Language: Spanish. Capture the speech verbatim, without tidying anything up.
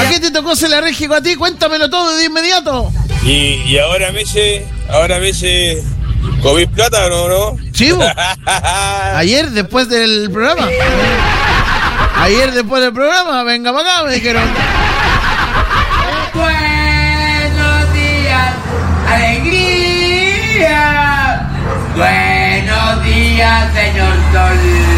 qué te tocó ser alérgico a ti? Cuéntamelo todo de inmediato. Y, y ahora me dice, ahora me dice, ¿comí plátano o no? Sí, bo. Ayer después del programa. Ayer después del programa, venga para acá, me dijeron.